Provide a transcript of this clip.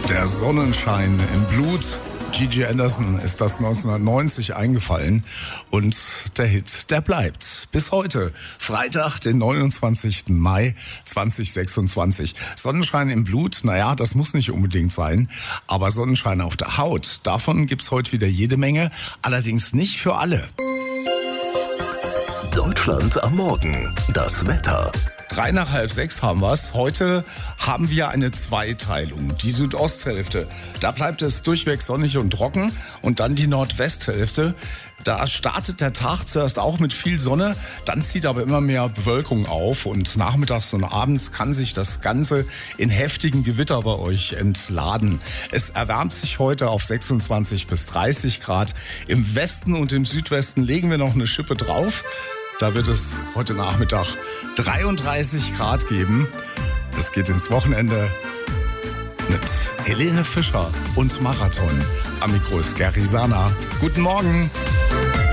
Der Sonnenschein im Blut. Gigi Anderson ist das 1990 eingefallen und der Hit, der bleibt bis heute. Freitag, den 29. Mai 2026. Sonnenschein im Blut, naja, das muss nicht unbedingt sein, aber Sonnenschein auf der Haut, davon gibt's heute wieder jede Menge, allerdings nicht für alle. Deutschland am Morgen, das Wetter. 5:03 haben wir's. Heute haben wir eine Zweiteilung. Die Südosthälfte, da bleibt es durchweg sonnig und trocken. Und dann die Nordwesthälfte. Da startet der Tag zuerst auch mit viel Sonne, dann zieht aber immer mehr Bewölkung auf und nachmittags und abends kann sich das Ganze in heftigen Gewitter bei euch entladen. Es erwärmt sich heute auf 26 bis 30 Grad. Im Westen und im Südwesten legen wir noch eine Schippe drauf. Da wird es heute Nachmittag 33 Grad geben. Es geht ins Wochenende mit Helene Fischer und Marathon. Am Mikro ist Gary Sana. Guten Morgen.